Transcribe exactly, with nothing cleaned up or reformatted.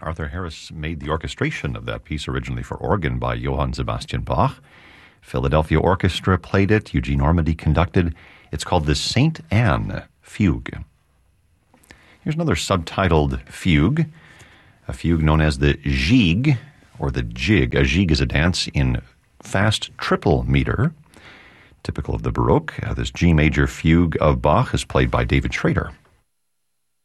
Arthur Harris made the orchestration of that piece originally for organ by Johann Sebastian Bach. Philadelphia Orchestra played it. Eugene Ormandy conducted. It's called the Saint Anne Fugue. Here's another subtitled fugue, a fugue known as the Gigue, or the Jig. A Gigue is a dance in fast triple meter, typical of the Baroque. Uh, this G major fugue of Bach is played by David Schrader.